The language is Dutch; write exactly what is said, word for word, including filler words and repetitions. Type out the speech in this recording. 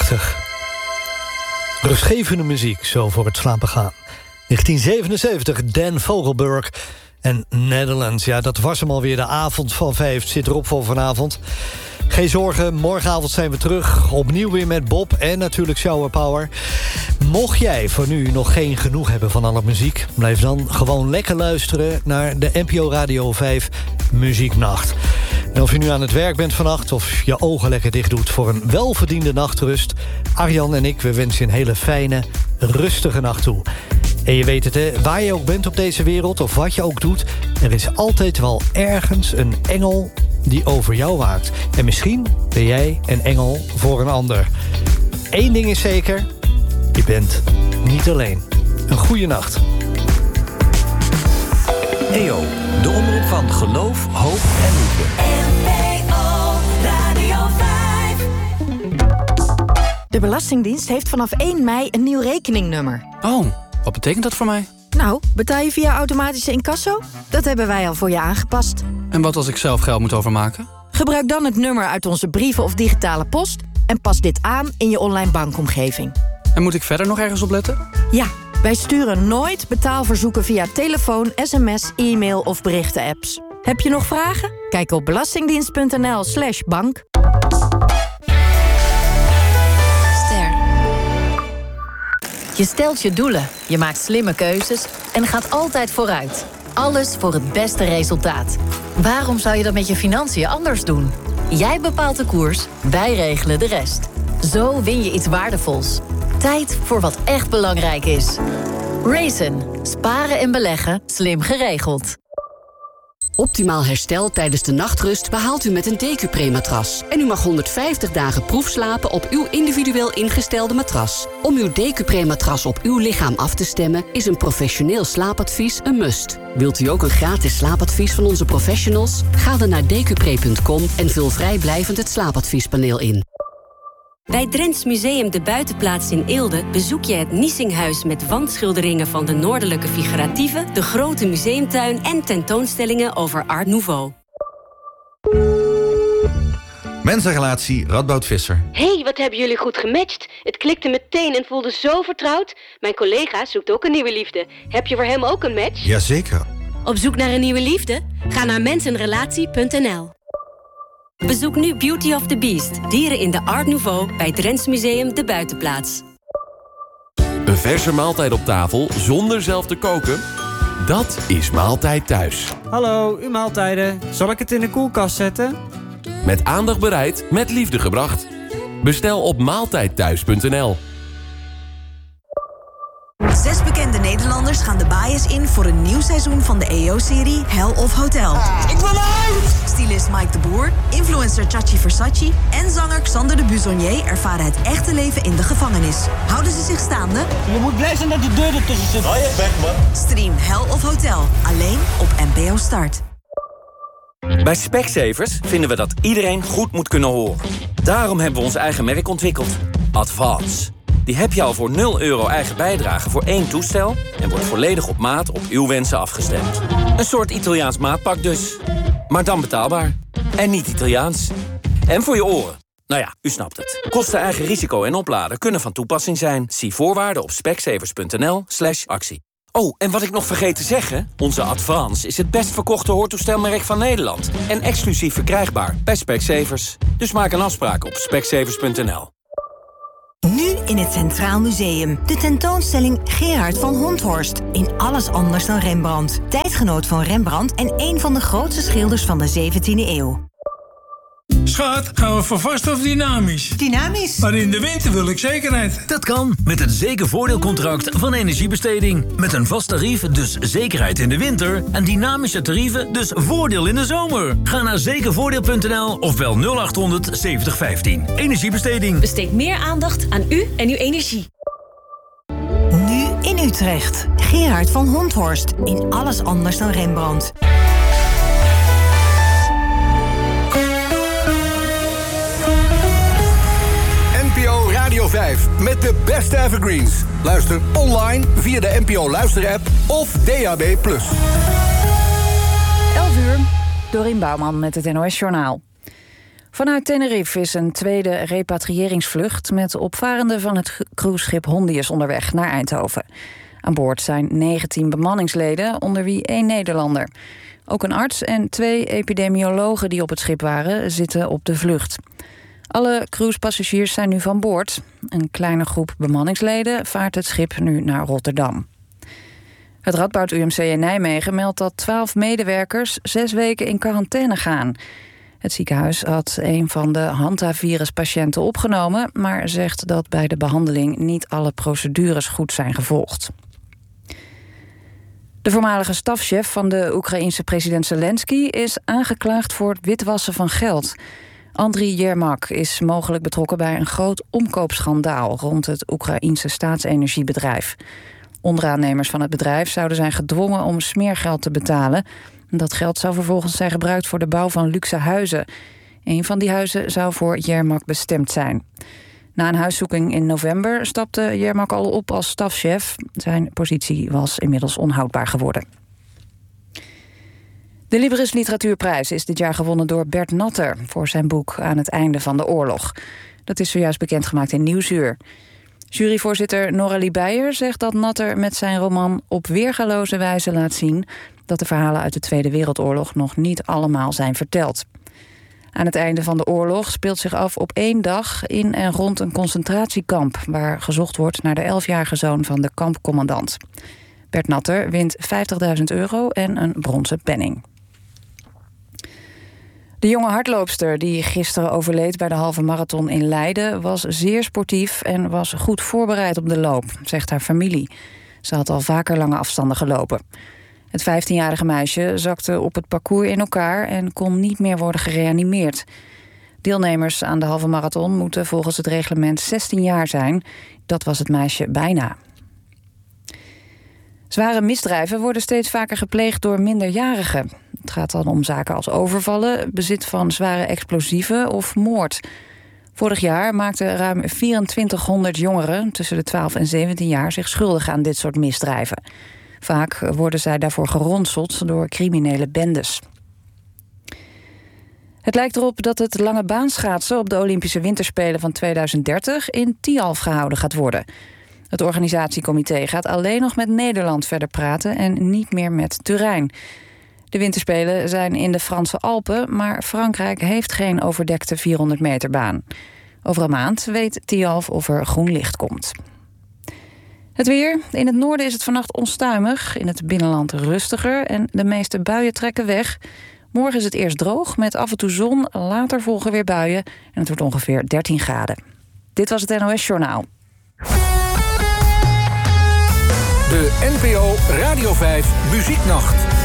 Prachtig. Rustgevende muziek, zo voor het slapen gaan. negentien zevenenzeventig, Dan Vogelberg en Netherlands. Ja, dat was hem alweer, de avond van vijf zit erop voor vanavond. Geen zorgen, morgenavond zijn we terug. Opnieuw weer met Bob en natuurlijk Shower Power. Mocht jij voor nu nog geen genoeg hebben van alle muziek... blijf dan gewoon lekker luisteren naar de N P O Radio vijf Muzieknacht. En of je nu aan het werk bent vannacht of je ogen lekker dicht doet... voor een welverdiende nachtrust... Arjan en ik, we wensen je een hele fijne, rustige nacht toe. En je weet het, hè, waar je ook bent op deze wereld of wat je ook doet... er is altijd wel ergens een engel die over jou waakt. En misschien ben jij een engel voor een ander. Eén ding is zeker, je bent niet alleen. Een goede nacht. E O, de omroep van geloof, hoop en liefde. N P O Radio vijf. De Belastingdienst heeft vanaf één mei een nieuw rekeningnummer. Oh, wat betekent dat voor mij? Nou, betaal je via automatische incasso? Dat hebben wij al voor je aangepast. En wat als ik zelf geld moet overmaken? Gebruik dan het nummer uit onze brieven of digitale post... en pas dit aan in je online bankomgeving. En moet ik verder nog ergens op letten? Ja, wij sturen nooit betaalverzoeken via telefoon, sms, e-mail of berichten-apps. Heb je nog vragen? Kijk op belastingdienst.nl slash bank. Ster. Je stelt je doelen, je maakt slimme keuzes en gaat altijd vooruit. Alles voor het beste resultaat. Waarom zou je dat met je financiën anders doen? Jij bepaalt de koers, wij regelen de rest. Zo win je iets waardevols. Tijd voor wat echt belangrijk is. Raisin. Sparen en beleggen. Slim geregeld. Optimaal herstel tijdens de nachtrust behaalt u met een Decupre-matras. En u mag honderdvijftig dagen proefslapen op uw individueel ingestelde matras. Om uw Decupre-matras op uw lichaam af te stemmen... is een professioneel slaapadvies een must. Wilt u ook een gratis slaapadvies van onze professionals? Ga dan naar decupre punt com en vul vrijblijvend het slaapadviespaneel in. Bij Drents Museum de Buitenplaats in Eelde bezoek je het Niesinghuis met wandschilderingen van de Noordelijke Figuratieve, de grote museumtuin en tentoonstellingen over Art Nouveau. Mensenrelatie Radboud Visser. Hey, wat hebben jullie goed gematcht? Het klikte meteen en voelde zo vertrouwd. Mijn collega zoekt ook een nieuwe liefde. Heb je voor hem ook een match? Jazeker. Op zoek naar een nieuwe liefde? Ga naar mensenrelatie punt n l. Bezoek nu Beauty of the Beast, dieren in de Art Nouveau bij Drents Museum de Buitenplaats. Een verse maaltijd op tafel zonder zelf te koken? Dat is Maaltijd Thuis. Hallo, uw maaltijden. Zal ik het in de koelkast zetten? Met aandacht bereid, met liefde gebracht. Bestel op maaltijdthuis punt n l. Zes bekende Nederlanders gaan de baaiers in voor een nieuw seizoen van de E O-serie Hell of Hotel. Ah, ik wil uit! Stylist Mike de Boer, influencer Chachi Versace en zanger Xander de Buzonier ervaren het echte leven in de gevangenis. Houden ze zich staande? Je moet blij zijn dat die deur ertussen zit. Oh, je bek, man. Stream Hell of Hotel, alleen op N P O Start. Bij Specsavers vinden we dat iedereen goed moet kunnen horen. Daarom hebben we ons eigen merk ontwikkeld. Advance. Die heb je al voor nul euro eigen bijdrage voor één toestel... en wordt volledig op maat op uw wensen afgestemd. Een soort Italiaans maatpak dus. Maar dan betaalbaar. En niet Italiaans. En voor je oren. Nou ja, u snapt het. Kosten, eigen risico en opladen kunnen van toepassing zijn. Zie voorwaarden op specsavers punt n l slash actie. Oh, en wat ik nog vergeet te zeggen... onze Advance is het best verkochte hoortoestelmerk van Nederland. En exclusief verkrijgbaar bij Specsavers. Dus maak een afspraak op specsavers punt n l. Nu in het Centraal Museum. De tentoonstelling Gerard van Honthorst. In alles anders dan Rembrandt. Tijdgenoot van Rembrandt en een van de grootste schilders van de zeventiende eeuw. Schat, gaan we voor vast of dynamisch? Dynamisch. Maar in de winter wil ik zekerheid. Dat kan, met het zekervoordeelcontract van Energiebesteding. Met een vast tarief, dus zekerheid in de winter. En dynamische tarieven, dus voordeel in de zomer. Ga naar zekervoordeel punt n l of bel nul acht honderd zeventig vijftien. Energiebesteding. Besteed meer aandacht aan u en uw energie. Nu in Utrecht. Gerard van Honthorst. In alles anders dan Rembrandt. N P O Radio vijf met de beste evergreens. Luister online via de N P O Luister-app of D A B plus. elf uur, Dorien Bouwman met het N O S Journaal. Vanuit Tenerife is een tweede repatriëringsvlucht met opvarenden van het cruiseschip Hondius onderweg naar Eindhoven. Aan boord zijn negentien bemanningsleden, onder wie één Nederlander. Ook een arts en twee epidemiologen die op het schip waren, zitten op de vlucht. Alle cruisepassagiers zijn nu van boord. Een kleine groep bemanningsleden vaart het schip nu naar Rotterdam. Het Radboud U M C in Nijmegen meldt dat twaalf medewerkers zes weken in quarantaine gaan. Het ziekenhuis had een van de hantaviruspatiënten opgenomen, maar zegt dat bij de behandeling niet alle procedures goed zijn gevolgd. De voormalige stafchef van de Oekraïense president Zelensky is aangeklaagd voor het witwassen van geld. Andriy Yermak is mogelijk betrokken bij een groot omkoopschandaal rond het Oekraïense staatsenergiebedrijf. Onderaannemers van het bedrijf zouden zijn gedwongen om smeergeld te betalen. Dat geld zou vervolgens zijn gebruikt voor de bouw van luxe huizen. Een van die huizen zou voor Yermak bestemd zijn. Na een huiszoeking in november stapte Yermak al op als stafchef. Zijn positie was inmiddels onhoudbaar geworden. De Libris Literatuurprijs is dit jaar gewonnen door Bert Natter voor zijn boek Aan het einde van de oorlog. Dat is zojuist bekendgemaakt in Nieuwsuur. Juryvoorzitter Noralie Beijer zegt dat Natter met zijn roman op weergaloze wijze laat zien dat de verhalen uit de Tweede Wereldoorlog nog niet allemaal zijn verteld. Aan het einde van de oorlog speelt zich af op één dag in en rond een concentratiekamp waar gezocht wordt naar de elfjarige zoon van de kampcommandant. Bert Natter wint vijftigduizend euro en een bronzen penning. De jonge hardloopster die gisteren overleed bij de halve marathon in Leiden was zeer sportief en was goed voorbereid op de loop, zegt haar familie. Ze had al vaker lange afstanden gelopen. Het vijftienjarige meisje zakte op het parcours in elkaar en kon niet meer worden gereanimeerd. Deelnemers aan de halve marathon moeten volgens het reglement zestien jaar zijn. Dat was het meisje bijna. Zware misdrijven worden steeds vaker gepleegd door minderjarigen. Het gaat dan om zaken als overvallen, bezit van zware explosieven of moord. Vorig jaar maakten ruim vierentwintighonderd jongeren tussen de twaalf en zeventien jaar zich schuldig aan dit soort misdrijven. Vaak worden zij daarvoor geronseld door criminele bendes. Het lijkt erop dat het lange baanschaatsen op de Olympische Winterspelen van tweeduizend dertig in Tialf gehouden gaat worden. Het organisatiecomité gaat alleen nog met Nederland verder praten en niet meer met Turijn. De winterspelen zijn in de Franse Alpen, maar Frankrijk heeft geen overdekte vierhonderd meter baan. Over een maand weet Tialf of er groen licht komt. Het weer. In het noorden is het vannacht onstuimig, in het binnenland rustiger en de meeste buien trekken weg. Morgen is het eerst droog met af en toe zon, later volgen weer buien en het wordt ongeveer dertien graden. Dit was het N O S Journaal. De N P O Radio vijf Muzieknacht.